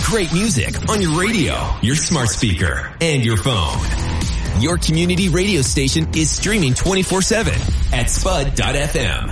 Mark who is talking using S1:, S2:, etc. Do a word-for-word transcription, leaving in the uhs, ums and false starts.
S1: great music on your radio, your smart speaker, and your phone. Your community radio station is streaming twenty-four seven at spud dot f m.